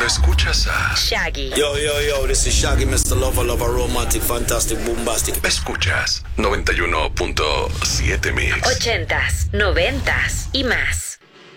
escuchas a Shaggy. Yo, this is Shaggy, Mr. Lover, romantic, fantastic, bombastic. Escuchas 91.7 Mix. 80s, 90s y más.